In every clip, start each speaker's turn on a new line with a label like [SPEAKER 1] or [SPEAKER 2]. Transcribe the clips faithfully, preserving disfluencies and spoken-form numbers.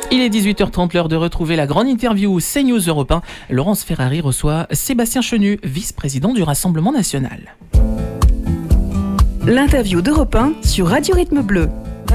[SPEAKER 1] Il est dix-huit heures trente, l'heure de retrouver la grande interview CNews Europe un. Laurence Ferrari reçoit Sébastien Chenu, vice-président du Rassemblement national.
[SPEAKER 2] L'interview d'Europe un sur Radio Rythme Bleu.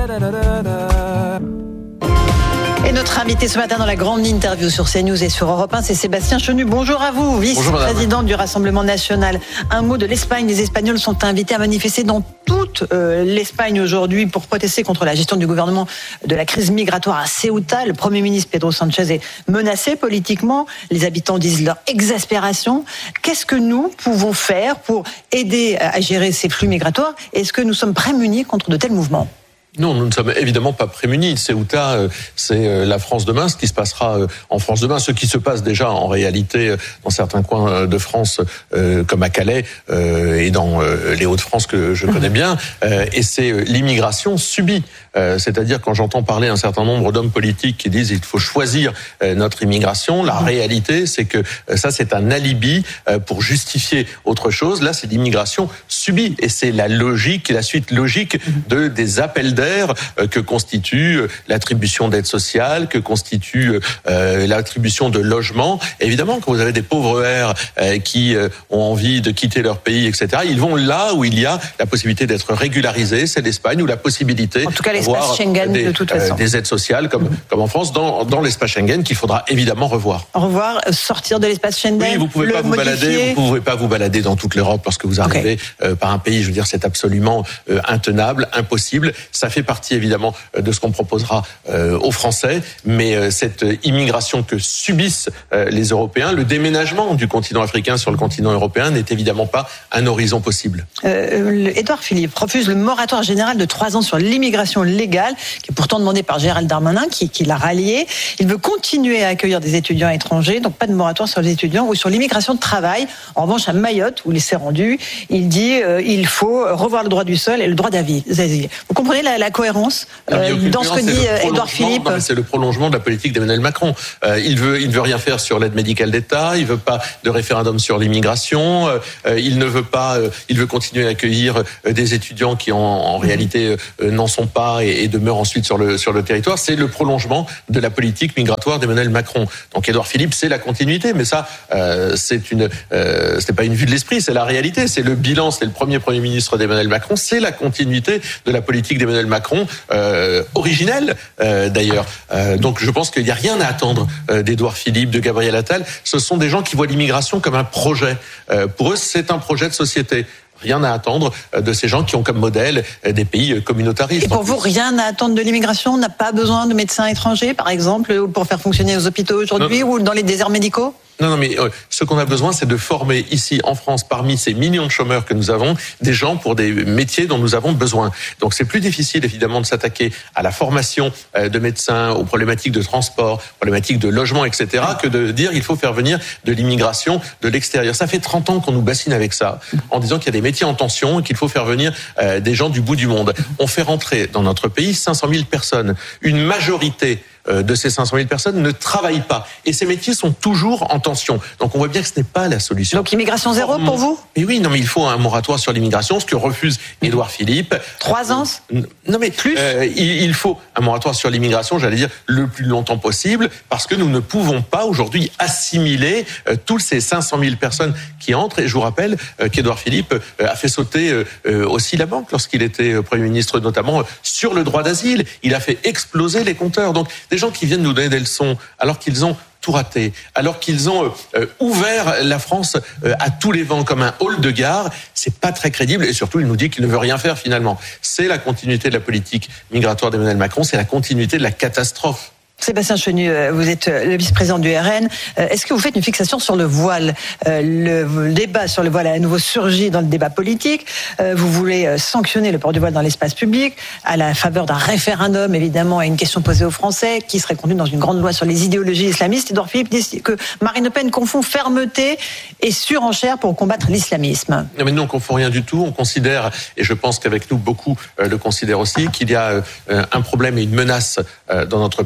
[SPEAKER 3] Et notre invité ce matin dans la grande interview sur CNews et sur Europe un, c'est Sébastien Chenu. Bonjour à vous, vice-président du Rassemblement national. Un mot de l'Espagne. Les Espagnols sont invités à manifester dans toute euh, l'Espagne aujourd'hui pour protester contre la gestion du gouvernement de la crise migratoire à Ceuta. Le Premier ministre Pedro Sánchez est menacé politiquement. Les habitants disent leur exaspération. Qu'est-ce que nous pouvons faire pour aider à gérer ces flux migratoires? Est-ce que nous sommes prémunis contre de tels mouvements?
[SPEAKER 4] Non, nous ne sommes évidemment pas prémunis. Ceuta, c'est la France demain, ce qui se passera en France demain, ce qui se passe déjà en réalité dans certains coins de France, comme à Calais et dans les Hauts-de-France que je connais bien. Et c'est l'immigration subie. C'est-à-dire quand j'entends parler un certain nombre d'hommes politiques qui disent il faut choisir notre immigration, la réalité c'est que ça c'est un alibi pour justifier autre chose. Là c'est l'immigration subie et c'est la logique, la suite logique de des appels d'air que constitue l'attribution d'aide sociale, que constitue euh, l'attribution de logements. Évidemment, quand vous avez des pauvres R euh, qui euh, ont envie de quitter leur pays, et cetera, ils vont là où il y a la possibilité d'être régularisés, c'est l'Espagne, ou la possibilité
[SPEAKER 3] en tout cas l'espace Schengen
[SPEAKER 4] des,
[SPEAKER 3] de toute façon.
[SPEAKER 4] Euh, des aides sociales comme, mmh. comme en France, dans, dans l'espace Schengen qu'il faudra évidemment revoir.
[SPEAKER 3] Revoir, sortir de l'espace Schengen.
[SPEAKER 4] Oui, vous pouvez pas vous
[SPEAKER 3] modifier.
[SPEAKER 4] balader, vous pouvez pas vous balader dans toute l'Europe lorsque vous arrivez okay. euh, par un pays. Je veux dire, c'est absolument euh, intenable, impossible. Ça fait partie évidemment de ce qu'on proposera euh, aux Français, mais euh, cette immigration que subissent euh, les Européens, le déménagement du continent africain sur le continent européen n'est évidemment pas un horizon possible.
[SPEAKER 3] Euh, Édouard Philippe refuse le moratoire général de trois ans sur l'immigration légale, qui est pourtant demandé par Gérald Darmanin, qui, qui l'a rallié. Il veut continuer à accueillir des étudiants étrangers, donc pas de moratoire sur les étudiants ou sur l'immigration de travail. En revanche, à Mayotte, où il s'est rendu, il dit euh, il faut revoir le droit du sol et le droit d'asile. Vous comprenez la, la cohérence euh, dans ce que dit Édouard Philippe?
[SPEAKER 4] Non, c'est le prolongement de la politique d'Emmanuel Macron. Euh, il veut, il ne veut rien faire sur l'aide médicale d'État. Il veut pas de référendum sur l'immigration. Euh, il ne veut pas. Euh, il veut continuer à accueillir euh, des étudiants qui en, en réalité euh, n'en sont pas et, et demeurent ensuite sur le sur le territoire. C'est le prolongement de la politique migratoire d'Emmanuel Macron. Donc Édouard Philippe, c'est la continuité. Mais ça, euh, c'est une, euh, c'est pas une vue de l'esprit, c'est la réalité. C'est le bilan. C'est le premier Premier ministre d'Emmanuel Macron. C'est la continuité de la politique d'Emmanuel Macron. Euh, originelle euh, d'ailleurs. Euh, donc je pense qu'il n'y a rien à attendre euh, d'Édouard Philippe, de Gabriel Attal. Ce sont des gens qui voient l'immigration comme un projet. Euh, pour eux, c'est un projet de société. Rien à attendre de ces gens qui ont comme modèle des pays communautaristes.
[SPEAKER 3] Et pour vous, rien à attendre de l'immigration? On n'a pas besoin de médecins étrangers, par exemple, pour faire fonctionner les hôpitaux aujourd'hui ou dans les déserts médicaux?
[SPEAKER 4] Non, non, mais euh, ce qu'on a besoin, c'est de former ici, en France, parmi ces millions de chômeurs que nous avons, des gens pour des métiers dont nous avons besoin. Donc c'est plus difficile, évidemment, de s'attaquer à la formation euh, de médecins, aux problématiques de transport, problématiques de logement, et cetera, que de dire qu'il faut faire venir de l'immigration de l'extérieur. Ça fait trente ans qu'on nous bassine avec ça, en disant qu'il y a des métiers en tension et qu'il faut faire venir euh, des gens du bout du monde. On fait rentrer dans notre pays cinq cent mille personnes. Une majorité de ces cinq cent mille personnes ne travaillent pas. Et ces métiers sont toujours en tension. Donc on voit bien que ce n'est pas la solution.
[SPEAKER 3] Donc immigration zéro pour vous?
[SPEAKER 4] Mais oui, non, mais il faut un moratoire sur l'immigration, ce que refuse Édouard Philippe.
[SPEAKER 3] Trois ans?
[SPEAKER 4] Non, mais plus. Euh, il, il faut un moratoire sur l'immigration, j'allais dire, le plus longtemps possible, parce que nous ne pouvons pas aujourd'hui assimiler euh, tous ces cinq cent mille personnes qui entrent. Et je vous rappelle euh, qu'Édouard Philippe euh, a fait sauter euh, aussi la banque lorsqu'il était Premier ministre, notamment euh, sur le droit d'asile. Il a fait exploser les compteurs. Donc, des gens qui viennent nous donner des leçons alors qu'ils ont tout raté, alors qu'ils ont euh, ouvert la France euh, à tous les vents comme un hall de gare, c'est pas très crédible et surtout il nous dit qu'il ne veut rien faire finalement. C'est la continuité de la politique migratoire d'Emmanuel Macron, c'est la continuité de la catastrophe.
[SPEAKER 3] Sébastien Chenu, vous êtes le vice-président du R N. Est-ce que vous faites une fixation sur le voile? Le débat sur le voile a à nouveau surgi dans le débat politique. Vous voulez sanctionner le port du voile dans l'espace public à la faveur d'un référendum, évidemment, et une question posée aux Français qui serait contenue dans une grande loi sur les idéologies islamistes. Édouard Philippe dit que Marine Le Pen confond fermeté et surenchère pour combattre l'islamisme.
[SPEAKER 4] Non, mais nous, on ne confond rien du tout. On considère, et je pense qu'avec nous, beaucoup le considèrent aussi, qu'il y a un problème et une menace dans notre pays. C'est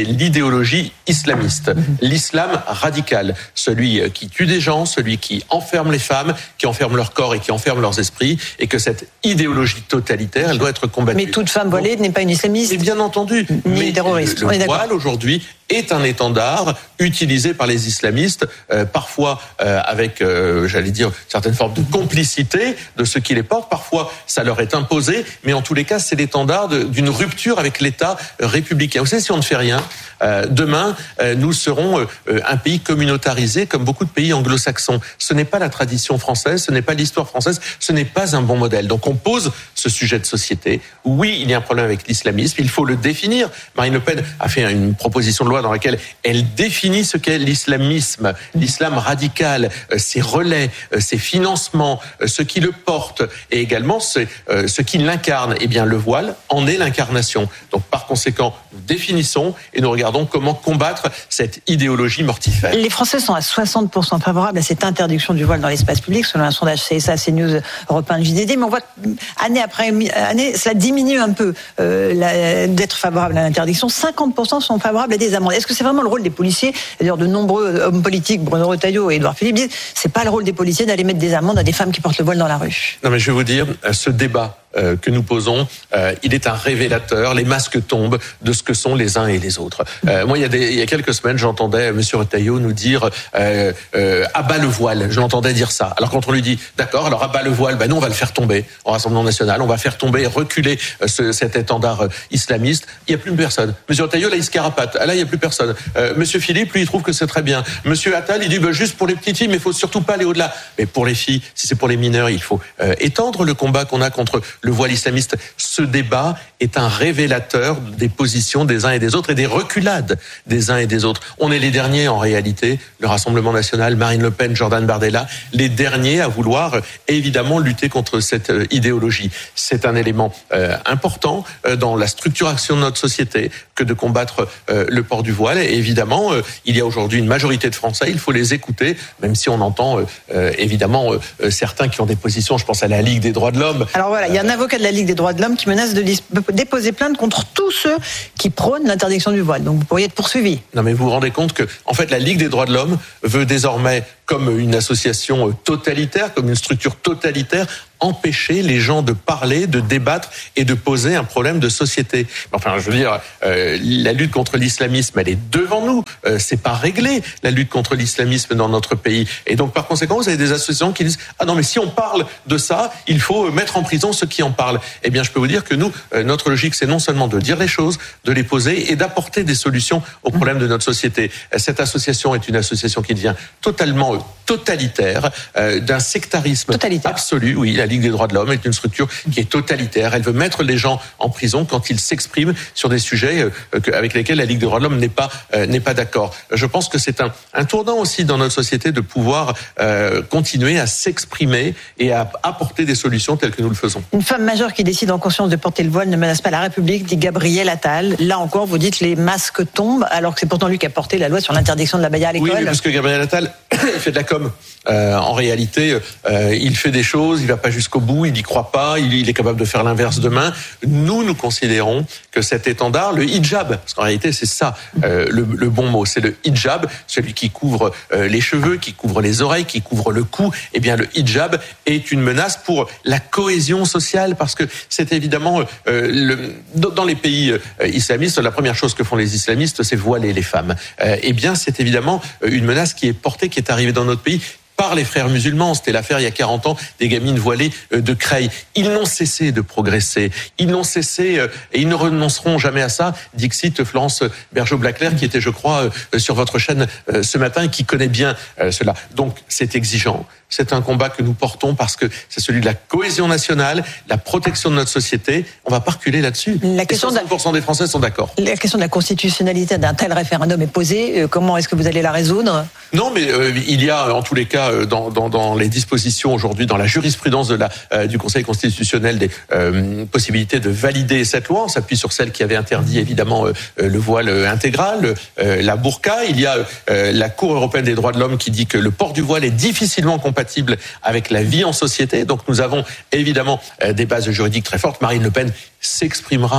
[SPEAKER 4] c'est l'idéologie islamiste, l'islam radical, celui qui tue des gens, celui qui enferme les femmes, qui enferme leur corps et qui enferme leurs esprits, et que cette idéologie totalitaire, elle doit être combattue.
[SPEAKER 3] Mais toute femme voilée n'est pas une islamiste.
[SPEAKER 4] Et bien entendu,
[SPEAKER 3] ni
[SPEAKER 4] mais
[SPEAKER 3] terroriste.
[SPEAKER 4] le, le voile aujourd'hui est un étendard utilisé par les islamistes, euh, parfois euh, avec, euh, j'allais dire, certaines formes de complicité de ceux qui les portent. Parfois, ça leur est imposé, mais en tous les cas, c'est l'étendard de, d'une rupture avec l'État républicain. Vous savez, si on ne fait rien, euh, demain, euh, nous serons euh, un pays communautarisé comme beaucoup de pays anglo-saxons. Ce n'est pas la tradition française, ce n'est pas l'histoire française, ce n'est pas un bon modèle. Donc on pose ce sujet de société. Oui, il y a un problème avec l'islamisme, il faut le définir. Marine Le Pen a fait une proposition de loi dans laquelle elle définit ce qu'est l'islamisme, l'islam radical, ses relais, ses financements, ce qui le porte, et également ce, ce qui l'incarne. Eh bien, le voile en est l'incarnation. Donc, par conséquent, nous définissons et nous regardons comment combattre cette idéologie mortifère.
[SPEAKER 3] Les Français sont à soixante pour cent favorables à cette interdiction du voile dans l'espace public, selon un sondage C S A, CNews, Europe un, J D D. Mais on voit année après année, cela diminue un peu euh, la, d'être favorable à l'interdiction. cinquante pour cent sont favorables à des amendes. Est-ce que c'est vraiment le rôle des policiers? D'ailleurs, de nombreux hommes politiques, Bruno Retailleau et Édouard Philippe, disent c'est pas le rôle des policiers d'aller mettre des amendes à des femmes qui portent le voile dans la rue.
[SPEAKER 4] Non, mais je vais vous dire, ce débat euh, que nous posons, euh, il est un révélateur. Les masques tombent de ce que sont les uns et les autres. Euh, moi, il y a des, il y a quelques semaines, j'entendais Monsieur Retailleau nous dire euh, euh, abat le voile. Je l'entendais dire ça. Alors quand on lui dit d'accord, alors abat le voile, ben nous on va le faire tomber au Rassemblement national, on va faire tomber, reculer euh, ce, cet étendard euh, islamiste. Il y a plus personne. Monsieur Retailleau là il se carapate. Ah, là il y a plus personne. Euh, Monsieur Philippe lui il trouve que c'est très bien. Monsieur Attal il dit ben, juste pour les petites filles, mais il faut surtout pas aller au-delà. Mais pour les filles, si c'est pour les mineurs, il faut euh, étendre le combat qu'on a contre le voile islamiste. Ce débat est un révélateur des positions des uns et des autres et des reculades des uns et des autres. On est les derniers en réalité, le Rassemblement national, Marine Le Pen, Jordan Bardella, les derniers à vouloir évidemment lutter contre cette idéologie. C'est un élément euh, important euh, dans la structuration de notre société que de combattre euh, le port du voile. Et évidemment, euh, il y a aujourd'hui une majorité de Français, il faut les écouter, même si on entend euh, euh, évidemment euh, certains qui ont des positions, je pense à la Ligue des droits de l'homme.
[SPEAKER 3] Alors voilà, il y a un avocat de la Ligue des droits de l'homme qui menace de déposer plainte contre tous ceux qui prônent l'interdiction du voile. Donc vous pourriez être poursuivi.
[SPEAKER 4] Non mais vous vous rendez compte que, en fait, la Ligue des droits de l'homme veut désormais, comme une association totalitaire, comme une structure totalitaire, empêcher les gens de parler, de débattre et de poser un problème de société. Enfin, je veux dire, euh, la lutte contre l'islamisme, elle est devant nous. Euh, c'est pas réglé, la lutte contre l'islamisme dans notre pays. Et donc, par conséquent, vous avez des associations qui disent « Ah non, mais si on parle de ça, il faut mettre en prison ceux qui en parlent. » Eh bien, je peux vous dire que nous, euh, notre logique, c'est non seulement de dire les choses, de les poser et d'apporter des solutions aux problèmes de notre société. Cette association est une association qui devient totalement totalitaire, euh, d'un sectarisme
[SPEAKER 3] totalitaire.
[SPEAKER 4] absolu. Oui, la Ligue des droits de l'homme est une structure qui est totalitaire. Elle veut mettre les gens en prison quand ils s'expriment sur des sujets euh, avec lesquels la Ligue des droits de l'homme n'est pas euh, n'est pas d'accord. Je pense que c'est un, un tournant aussi dans notre société de pouvoir euh, continuer à s'exprimer et à apporter des solutions telles que nous le faisons.
[SPEAKER 3] Une femme majeure qui décide en conscience de porter le voile ne menace pas la République, dit Gabriel Attal. Là encore, vous dites les masques tombent, alors que c'est pourtant lui qui a porté la loi sur l'interdiction de la baya à l'école.
[SPEAKER 4] Oui, mais parce que Gabriel Attal, il fait de la com. Euh, en réalité, euh, il fait des choses, il va pas jusqu'au bout, il n'y croit pas, il, il est capable de faire l'inverse demain. Nous, nous considérons que cet étendard, le hijab, parce qu'en réalité c'est ça euh, le, le bon mot, c'est le hijab, celui qui couvre euh, les cheveux, qui couvre les oreilles, qui couvre le cou. Eh bien, le hijab est une menace pour la cohésion sociale, parce que c'est évidemment euh, le, dans les pays euh, islamistes, la première chose que font les islamistes, c'est voiler les femmes. Euh, eh bien, c'est évidemment une menace qui est portée, qui est arrivée dans notre pays par les frères musulmans. C'était l'affaire il y a quarante ans des gamines voilées de Creil. Ils n'ont cessé de progresser. Ils n'ont cessé et ils ne renonceront jamais à ça. Dixit Florence Bergeau-Blaclair, qui était, je crois, sur votre chaîne ce matin et qui connaît bien cela. Donc, c'est exigeant. C'est un combat que nous portons parce que c'est celui de la cohésion nationale, la protection de notre société. On va pas reculer là-dessus. La question et soixante pour cent des Français sont d'accord.
[SPEAKER 3] La question de la constitutionnalité d'un tel référendum est posée. Comment est-ce que vous allez la résoudre ?
[SPEAKER 4] Non, mais euh, il y a en tous les cas dans, dans, dans les dispositions aujourd'hui, dans la jurisprudence de la, euh, du Conseil constitutionnel, des euh, possibilités de valider cette loi. On s'appuie sur celle qui avait interdit évidemment euh, le voile intégral, euh, la burqa. Il y a euh, la Cour européenne des droits de l'homme qui dit que le port du voile est difficilement compatible avec la vie en société. Donc nous avons évidemment euh, des bases juridiques très fortes. Marine Le Pen s'exprimera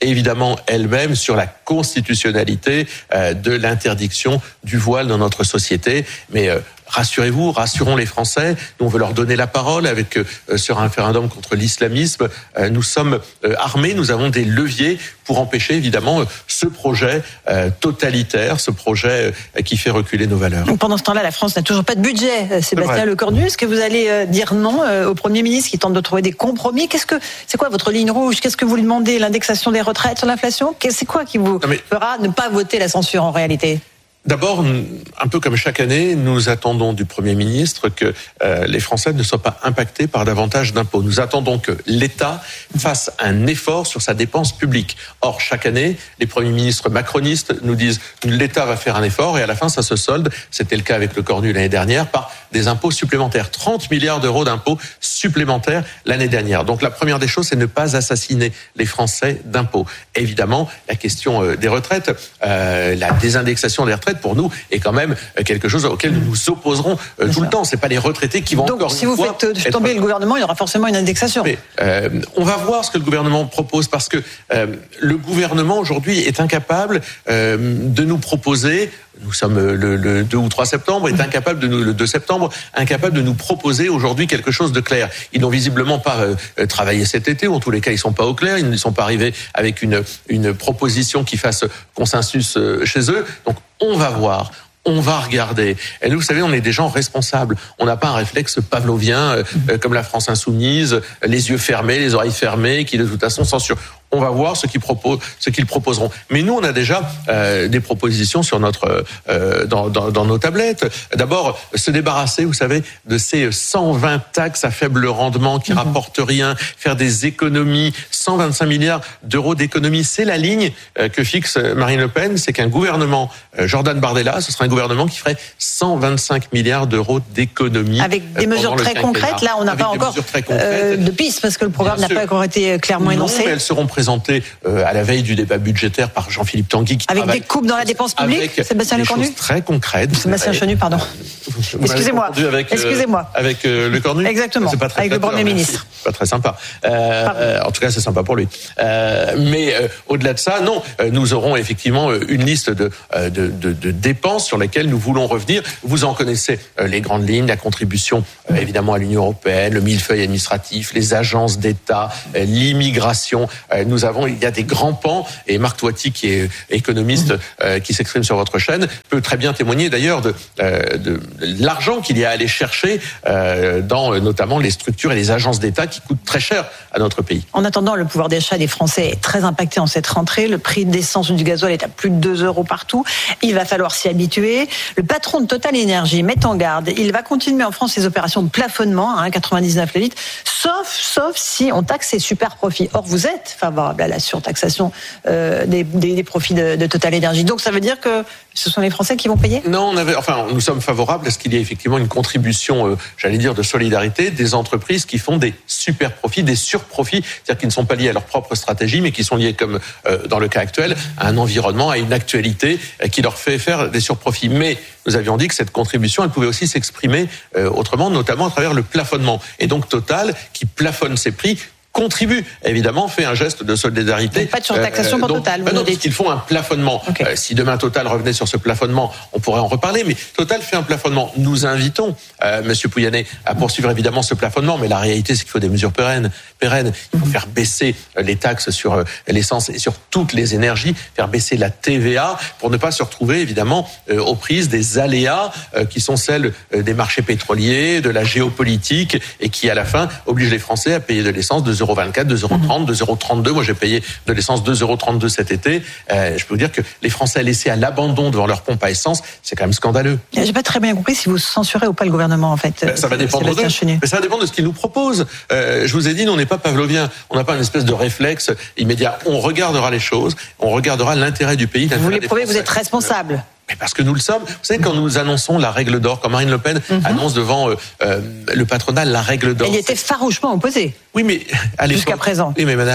[SPEAKER 4] évidemment elle-même sur la constitutionnalité euh, de l'interdiction du voile dans notre société. Mais euh, rassurez-vous, rassurons les Français. Nous, on veut leur donner la parole avec euh, sur un référendum contre l'islamisme. Euh, nous sommes euh, armés, nous avons des leviers pour empêcher évidemment euh, ce projet euh, totalitaire, ce projet euh, qui fait reculer nos valeurs.
[SPEAKER 3] Donc pendant ce temps-là, la France n'a toujours pas de budget. Sébastien Lecornu, est-ce que vous allez euh, dire non euh, au Premier ministre qui tente de trouver des compromis? Qu'est-ce que c'est quoi votre ligne rouge? Qu'est-ce que vous lui demandez? L'indexation des retraites sur l'inflation? C'est quoi qui vous mais... fera ne pas voter la censure en réalité?
[SPEAKER 4] D'abord, un peu comme chaque année, nous attendons du Premier ministre que euh, les Français ne soient pas impactés par davantage d'impôts. Nous attendons que l'État fasse un effort sur sa dépense publique. Or, chaque année, les premiers ministres macronistes nous disent que l'État va faire un effort et à la fin, ça se solde, c'était le cas avec Lecornu l'année dernière, par des impôts supplémentaires. trente milliards d'euros d'impôts supplémentaires l'année dernière. Donc la première des choses, c'est ne pas assassiner les Français d'impôts. Évidemment, la question des retraites, euh, la désindexation des retraites, pour nous, est quand même quelque chose auquel nous nous opposerons euh, tout le temps. C'est pas les retraités qui vont
[SPEAKER 3] Donc,
[SPEAKER 4] encore
[SPEAKER 3] si
[SPEAKER 4] une
[SPEAKER 3] vous
[SPEAKER 4] fois
[SPEAKER 3] faites tomber être... le gouvernement, il y aura forcément une indexation.
[SPEAKER 4] Mais, euh, on va voir ce que le gouvernement propose parce que euh, le gouvernement aujourd'hui est incapable euh, de nous proposer. Nous sommes le, le deux ou trois septembre, est incapable de nous, le deux septembre, incapable de nous proposer aujourd'hui quelque chose de clair. Ils n'ont visiblement pas euh, travaillé cet été, ou en tous les cas, ils sont pas au clair. Ils ne sont pas arrivés avec une, une proposition qui fasse consensus euh, chez eux. Donc, on va voir. On va regarder. Et nous, vous savez, on est des gens responsables. On n'a pas un réflexe pavlovien euh, comme la France insoumise, les yeux fermés, les oreilles fermées, qui de toute façon censurent. On va voir ce qu'ils proposent, ce qu'ils proposeront. Mais nous, on a déjà euh, des propositions sur notre, euh, dans, dans, dans nos tablettes. D'abord, se débarrasser, vous savez, de ces cent vingt taxes à faible rendement qui mmh. rapportent rien, faire des économies, cent vingt-cinq milliards d'euros d'économies. C'est la ligne euh, que fixe Marine Le Pen. C'est qu'un gouvernement, euh, Jordan Bardella, ce sera un gouvernement qui ferait cent vingt-cinq milliards d'euros d'économies.
[SPEAKER 3] Avec des euh, mesures très concrètes. Là, on n'a pas encore euh, de pistes parce que le programme n'a pas encore été clairement
[SPEAKER 4] non,
[SPEAKER 3] énoncé.
[SPEAKER 4] Mais elles seront présentées à la veille du débat budgétaire par Jean-Philippe Tanguy. Qui
[SPEAKER 3] avec des coupes dans la dépense publique, Sébastien Lecornu.
[SPEAKER 4] Très concrètes.
[SPEAKER 3] Sébastien Chenu, pardon. Excusez-moi.
[SPEAKER 4] Avec,
[SPEAKER 3] Excusez-moi.
[SPEAKER 4] Euh, avec euh, Lecornu.
[SPEAKER 3] Exactement.
[SPEAKER 4] C'est pas très
[SPEAKER 3] avec le Premier ministre.
[SPEAKER 4] Pas très sympa. Euh, en tout cas, c'est sympa pour lui. Euh, mais euh, au-delà de ça, non, euh, nous aurons effectivement une liste de, euh, de, de, de dépenses sur lesquelles nous voulons revenir. Vous en connaissez euh, les grandes lignes, la contribution euh, évidemment à l'Union européenne, le millefeuille administratif, les agences d'État, euh, l'immigration. Euh, nous avons, il y a des grands pans, et Marc Toiti, qui est économiste, euh, qui s'exprime sur votre chaîne, peut très bien témoigner d'ailleurs de, euh, de l'argent qu'il y a à aller chercher euh, dans euh, notamment les structures et les agences d'État qui coûtent très cher à notre pays.
[SPEAKER 3] En attendant, le pouvoir d'achat des Français est très impacté en cette rentrée. Le prix de l'essence ou du gasoil est à plus de deux euros partout. Il va falloir s'y habituer. Le patron de Total Énergie met en garde. Il va continuer en France ses opérations de plafonnement à un virgule quatre-vingt-dix-neuf le litre, sauf, sauf si on taxe ses super profits. Or, vous êtes favorable à la surtaxation euh, des, des, des profits de, de Total Énergie. Donc, ça veut dire que ce sont les Français qui vont payer ?
[SPEAKER 4] Non, on avait, enfin, nous sommes favorables à ce qu'il y ait effectivement une contribution, euh, j'allais dire, de solidarité des entreprises qui font des super profits, des surprofits, c'est-à-dire qui ne sont pas liés à leur propre stratégie, mais qui sont liés, comme euh, dans le cas actuel, à un environnement, à une actualité euh, qui leur fait faire des surprofits. Mais nous avions dit que cette contribution, elle pouvait aussi s'exprimer euh, autrement, notamment à travers le plafonnement. Et donc Total, qui plafonne ses prix, contribue, évidemment, fait un geste de solidarité.
[SPEAKER 3] Donc pas de surtaxation euh, pour donc, Total.
[SPEAKER 4] Bah non, parce qu'ils font un plafonnement. Okay. Euh, si demain Total revenait sur ce plafonnement, on pourrait en reparler, mais Total fait un plafonnement. Nous invitons euh, Monsieur Pouyanné à poursuivre évidemment ce plafonnement, mais la réalité, c'est qu'il faut des mesures pérennes. pérennes. Il faut faire baisser les taxes sur euh, l'essence et sur toutes les énergies, faire baisser la T V A pour ne pas se retrouver, évidemment, euh, aux prises des aléas euh, qui sont celles euh, des marchés pétroliers, de la géopolitique, et qui, à la fin, obligent les Français à payer de l'essence de deux euros vingt-quatre, deux euros trente, deux euros trente-deux. Moi, j'ai payé de l'essence deux euros trente-deux cet été. Euh, je peux vous dire que les Français laissés à l'abandon devant leur pompe à essence, c'est quand même scandaleux.
[SPEAKER 3] J'ai pas très bien compris si vous censurez ou pas le gouvernement, en fait.
[SPEAKER 4] Ben, ça va dépendre d'eux. Mais ça va dépendre de ce qu'ils nous proposent. Euh, je vous ai dit, nous, on n'est pas pavlovien. On n'a pas une espèce de réflexe immédiat. On regardera les choses. On regardera l'intérêt du pays.
[SPEAKER 3] Vous voulez prouver que vous êtes responsable.
[SPEAKER 4] Mais parce que nous le sommes. Vous savez, quand nous annonçons la règle d'or, quand Marine Le Pen mm-hmm. annonce devant euh, euh, le patronat la règle d'or.
[SPEAKER 3] Elle y était farouchement opposée.
[SPEAKER 4] Oui, mais
[SPEAKER 3] jusqu'à présent.
[SPEAKER 4] Oui, mais madame,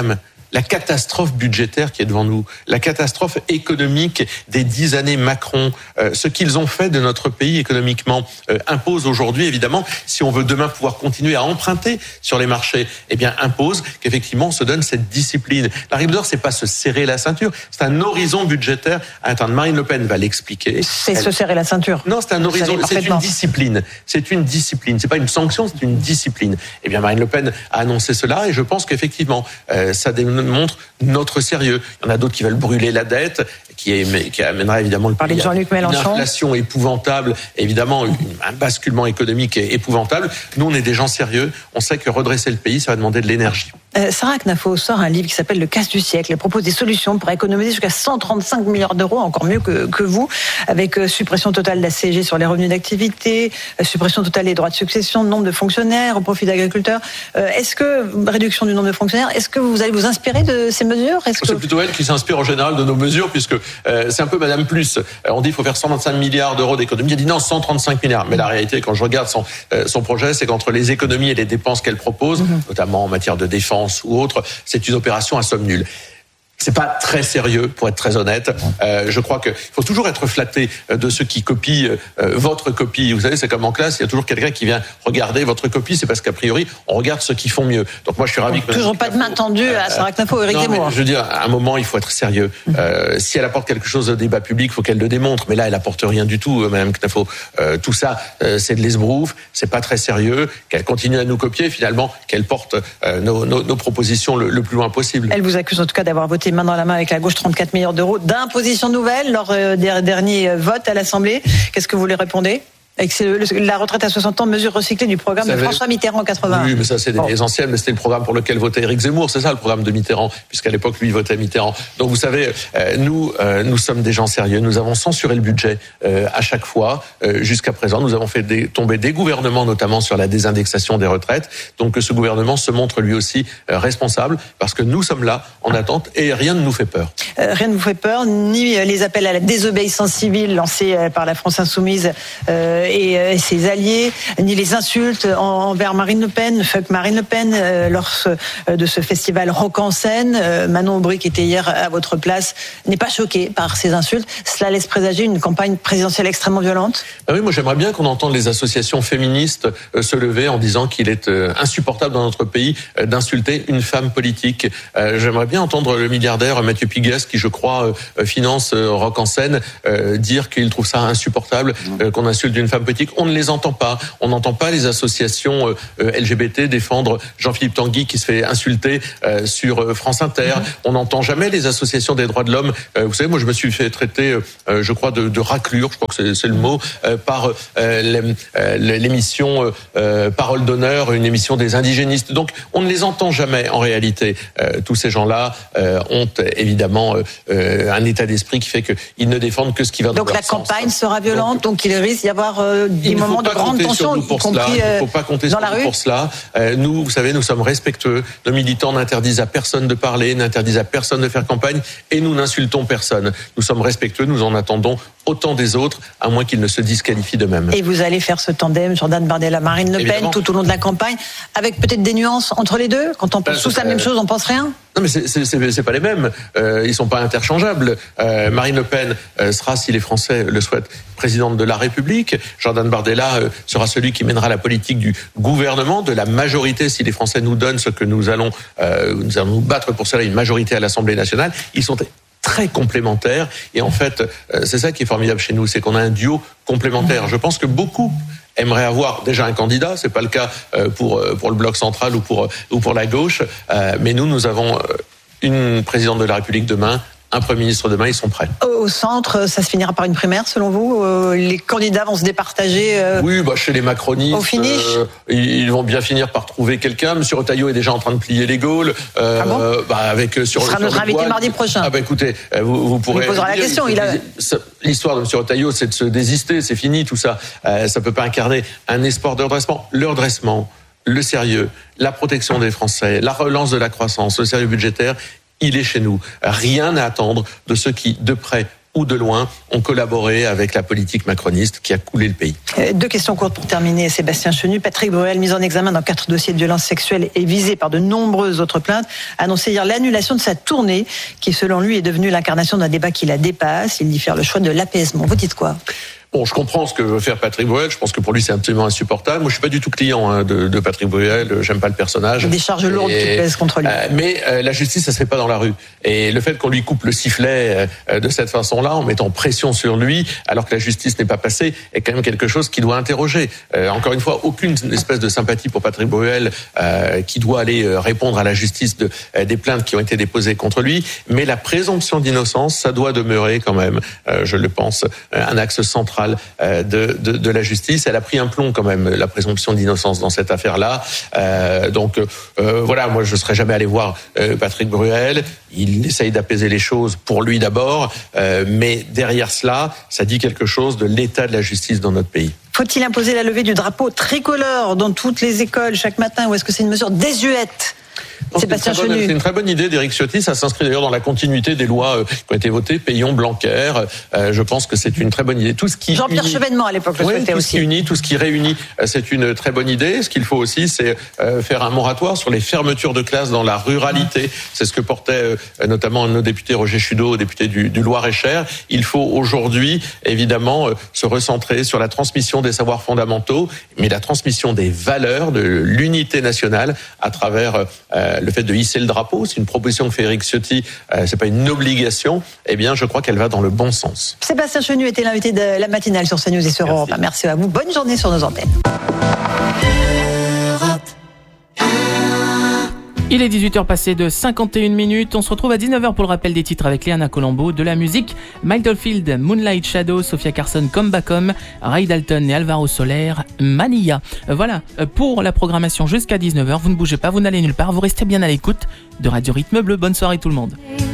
[SPEAKER 4] la catastrophe budgétaire qui est devant nous, la catastrophe économique des dix années Macron, euh, ce qu'ils ont fait de notre pays économiquement euh, impose aujourd'hui, évidemment, si on veut demain pouvoir continuer à emprunter sur les marchés, eh bien impose qu'effectivement on se donne cette discipline. La règle d'or, c'est pas se serrer la ceinture, c'est un horizon budgétaire à atteindre. Marine Le Pen va l'expliquer.
[SPEAKER 3] C'est
[SPEAKER 4] Elle...
[SPEAKER 3] se serrer la ceinture.
[SPEAKER 4] Non, c'est un horizon, c'est une discipline. C'est une discipline. C'est pas une sanction, c'est une discipline. Eh bien, Marine Le Pen a annoncé cela et je pense qu'effectivement, euh, ça montre notre sérieux. Il y en a d'autres qui veulent brûler la dette, qui, est, qui amènera évidemment le
[SPEAKER 3] pays de Jean-Luc Mélenchon.
[SPEAKER 4] Une inflation épouvantable, évidemment une, un basculement économique épouvantable. Nous, on est des gens sérieux. On sait que redresser le pays, ça va demander de l'énergie.
[SPEAKER 3] Euh, Sarah Knafo sort un livre qui s'appelle Le casse du siècle. Elle propose des solutions pour économiser jusqu'à cent trente-cinq milliards d'euros, encore mieux que, que vous, avec euh, suppression totale de la C G sur les revenus d'activité, euh, suppression totale des droits de succession, nombre de fonctionnaires au profit d'agriculteurs. Euh, est-ce que, réduction du nombre de fonctionnaires, est-ce que vous allez vous inspirer de ces mesures? Est-ce
[SPEAKER 4] C'est
[SPEAKER 3] que...
[SPEAKER 4] plutôt elle qui s'inspire en général de nos mesures, puisque euh, c'est un peu Madame Plus. Euh, on dit qu'il faut faire cent vingt-cinq milliards d'euros d'économie. Elle dit non, cent trente-cinq milliards. Mais la réalité, quand je regarde son, euh, son projet, c'est qu'entre les économies et les dépenses qu'elle propose, mmh. notamment en matière de défense ou autre, c'est une opération à somme nulle. C'est pas très sérieux, pour être très honnête. Euh, je crois qu'il faut toujours être flatté de ceux qui copient euh, votre copie. Vous savez, c'est comme en classe, il y a toujours quelqu'un qui vient regarder votre copie. C'est parce qu'a priori, on regarde ceux qui font mieux. Donc moi, je suis ravi. Que
[SPEAKER 3] toujours pas de main tendue à Sarah Knafo ou Éric Zemmour.
[SPEAKER 4] Je veux dire, à un moment, il faut être sérieux. Euh, si elle apporte quelque chose au débat public, il faut qu'elle le démontre. Mais là, elle apporte rien du tout, euh, Madame Knafo. Euh, tout ça, euh, c'est de l'esbrouf. C'est pas très sérieux. Qu'elle continue à nous copier, finalement, qu'elle porte euh, nos, nos, nos propositions le, le plus loin possible.
[SPEAKER 3] Elle vous accuse en tout cas d'avoir voté main dans la main avec la gauche trente-quatre milliards d'euros d'imposition nouvelle lors des derniers votes à l'Assemblée. Qu'est-ce que vous lui répondez? Et que c'est la retraite à soixante ans, mesure recyclée du programme de François Mitterrand en quatre-vingt-un.
[SPEAKER 4] Oui, mais ça, c'est des
[SPEAKER 3] bon.
[SPEAKER 4] anciennes, mais c'était le programme pour lequel votait Éric Zemmour. C'est ça, le programme de Mitterrand, puisqu'à l'époque, lui, il votait Mitterrand. Donc, vous savez, euh, nous, euh, nous sommes des gens sérieux. Nous avons censuré le budget euh, à chaque fois, euh, jusqu'à présent. Nous avons fait des, tomber des gouvernements, notamment sur la désindexation des retraites. Donc, que ce gouvernement se montre lui aussi euh, responsable, parce que nous sommes là, en attente, et rien ne nous fait peur.
[SPEAKER 3] Euh, rien ne vous fait peur, ni les appels à la désobéissance civile lancés par la France Insoumise euh, et, et ses alliés, ni les insultes envers Marine Le Pen, fuck Marine Le Pen, euh, lors de ce festival Rock en scène. Euh, Manon Aubry, qui était hier à votre place, n'est pas choquée par ces insultes. Cela laisse présager une campagne présidentielle extrêmement violente.
[SPEAKER 4] Ah oui, moi j'aimerais bien qu'on entende les associations féministes euh, se lever en disant qu'il est euh, insupportable dans notre pays euh, d'insulter une femme politique. Euh, j'aimerais bien entendre le milliardaire Mathieu Pigues, qui je crois euh, finance euh, Rock en scène, euh, dire qu'il trouve ça insupportable euh, qu'on insulte une femme politique. On ne les entend pas. On n'entend pas les associations euh, L G B T défendre Jean-Philippe Tanguy qui se fait insulter euh, sur France Inter. Mmh. On n'entend jamais les associations des droits de l'homme. Euh, vous savez, moi je me suis fait traiter, euh, je crois, de, de raclure, je crois que c'est, c'est le mot, euh, par euh, l'émission euh, Parole d'honneur, une émission des indigénistes. Donc on ne les entend jamais en réalité. Euh, tous ces gens-là euh, ont évidemment euh, un état d'esprit qui fait qu'ils ne défendent que ce qui va dans leur sens.
[SPEAKER 3] Donc la campagne sera violente, donc, donc il risque d'y avoir euh, des moments de grande tension, y compris euh,
[SPEAKER 4] il ne faut pas compter sur nous pour cela. Euh, nous, vous savez, nous sommes respectueux. Nos militants n'interdisent à personne de parler, n'interdisent à personne de faire campagne, et nous n'insultons personne. Nous sommes respectueux, nous en attendons autant des autres, à moins qu'ils ne se disqualifient d'eux-mêmes.
[SPEAKER 3] Et vous allez faire ce tandem, Jordan Bardella, Marine Le Pen, évidemment, tout au long de la campagne, avec peut-être des nuances entre les deux. Quand on pense tous la même chose, on pense rien.
[SPEAKER 4] Non, mais c'est, c'est, c'est, c'est pas les mêmes. Euh, ils sont pas interchangeables. Euh, Marine Le Pen euh, sera, si les Français le souhaitent, présidente de la République. Jordan Bardella euh, sera celui qui mènera la politique du gouvernement, de la majorité, si les Français nous donnent ce que nous allons, euh, nous allons nous battre pour cela, une majorité à l'Assemblée nationale. Ils sont très complémentaires. Et en fait, euh, c'est ça qui est formidable chez nous, c'est qu'on a un duo complémentaire. Je pense que beaucoup aimerait avoir déjà un candidat, c'est pas le cas pour pour le bloc central ou pour ou pour la gauche, mais nous nous avons une présidente de la République demain, un Premier ministre demain, ils sont prêts.
[SPEAKER 3] Au centre, ça se finira par une primaire, selon vous? Les candidats vont se départager euh,
[SPEAKER 4] Oui, bah chez les macronistes,
[SPEAKER 3] au finish.
[SPEAKER 4] euh, ils vont bien finir par trouver quelqu'un. Monsieur Retailleau est déjà en train de plier les Gaules. Euh,
[SPEAKER 3] ah bon
[SPEAKER 4] bah avec sur.
[SPEAKER 3] Il sera
[SPEAKER 4] sur
[SPEAKER 3] notre invité
[SPEAKER 4] poil.
[SPEAKER 3] mardi prochain.
[SPEAKER 4] Ah bah écoutez, vous, vous pourrez.
[SPEAKER 3] Il posera la question. Il a...
[SPEAKER 4] L'histoire de Monsieur Retailleau, c'est de se désister, c'est fini tout ça. Euh, ça peut pas incarner un espoir de redressement. Le redressement, le sérieux, la protection des Français, la relance de la croissance, le sérieux budgétaire. Il est chez nous. Rien à attendre de ceux qui, de près ou de loin, ont collaboré avec la politique macroniste qui a coulé le pays.
[SPEAKER 3] Euh, deux questions courtes pour terminer, Sébastien Chenu. Patrick Bruel, mis en examen dans quatre dossiers de violences sexuelles et visé par de nombreuses autres plaintes, a annoncé hier l'annulation de sa tournée, qui selon lui est devenue l'incarnation d'un débat qui la dépasse. Il dit faire le choix de l'apaisement. Vous dites quoi ?
[SPEAKER 4] Bon, je comprends ce que veut faire Patrick Bruel. Je pense que pour lui, c'est absolument insupportable. Moi, je suis pas du tout client hein, de, de Patrick Bruel. J'aime pas le personnage.
[SPEAKER 3] Des charges lourdes
[SPEAKER 4] et,
[SPEAKER 3] qui pèsent contre lui.
[SPEAKER 4] Euh, mais euh, la justice, ça se fait pas dans la rue. Et le fait qu'on lui coupe le sifflet euh, de cette façon-là, en mettant pression sur lui, alors que la justice n'est pas passée, est quand même quelque chose qui doit interroger. Euh, encore une fois, aucune espèce de sympathie pour Patrick Bruel, euh, qui doit aller euh, répondre à la justice de, euh, des plaintes qui ont été déposées contre lui. Mais la présomption d'innocence, ça doit demeurer quand même, euh, je le pense, un axe central euh, de De, de, de la justice. Elle a pris un plomb quand même, la présomption d'innocence dans cette affaire-là. Euh, donc euh, voilà, moi je ne serais jamais allé voir euh, Patrick Bruel. Il essaye d'apaiser les choses pour lui d'abord, euh, mais derrière cela, ça dit quelque chose de l'état de la justice dans notre pays.
[SPEAKER 3] Faut-il imposer la levée du drapeau tricolore dans toutes les écoles chaque matin, ou est-ce que c'est une mesure désuète ?
[SPEAKER 4] C'est une, une très bonne idée d'Éric Ciotti. Ça s'inscrit d'ailleurs dans la continuité des lois euh, qui ont été votées, Payon, Blanquer. Euh, je pense que c'est une très bonne idée. Tout ce qui
[SPEAKER 3] Jean-Pierre
[SPEAKER 4] unit,
[SPEAKER 3] Chevènement à l'époque le
[SPEAKER 4] oui,
[SPEAKER 3] souhaitait
[SPEAKER 4] tout
[SPEAKER 3] aussi.
[SPEAKER 4] Ce qui unit, tout ce qui réunit, euh, c'est une très bonne idée. Ce qu'il faut aussi, c'est euh, faire un moratoire sur les fermetures de classes dans la ruralité. C'est ce que portait euh, notamment nos députés Roger Chudeau, député du, du Loir-et-Cher. Il faut aujourd'hui, évidemment, euh, se recentrer sur la transmission des savoirs fondamentaux, mais la transmission des valeurs, de l'unité nationale, à travers euh, le fait de hisser le drapeau. C'est une proposition que fait Éric Ciotti, euh, c'est pas une obligation. Eh bien, je crois qu'elle va dans le bon sens.
[SPEAKER 3] Sébastien Chenu était l'invité de la matinale sur CNews et sur Europe. Merci à vous. Bonne journée sur nos antennes.
[SPEAKER 1] Il est dix-huit heures passées de cinquante et une minutes. On se retrouve à dix-neuf heures pour le rappel des titres avec Léana Colombo. De la musique, Mike Oldfield, Moonlight Shadow, Sophia Carson, Come Back Home, Ray Dalton et Alvaro Soler, Mania. Voilà pour la programmation jusqu'à dix-neuf heures. Vous ne bougez pas, vous n'allez nulle part. Vous restez bien à l'écoute de Radio Rythme Bleu. Bonne soirée tout le monde.